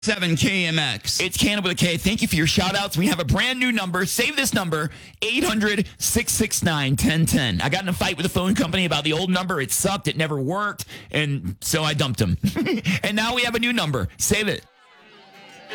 7 KMX. It's Cannon with a K. Thank you for your shout outs. We have a brand new number. Save this number, 800-669-1010. I got in a fight with the phone company about the old number. It sucked. It never worked. And so I dumped them. And now we have a new number. Save it.